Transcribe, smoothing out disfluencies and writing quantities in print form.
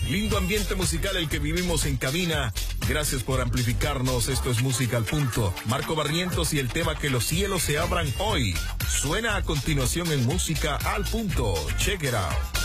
Lindo ambiente musical el que vivimos en cabina. Gracias por amplificarnos. Esto es Música al Punto. Marco Barrientos y el tema Que los cielos se abran hoy. Suena a continuación en Música al Punto. Check it out.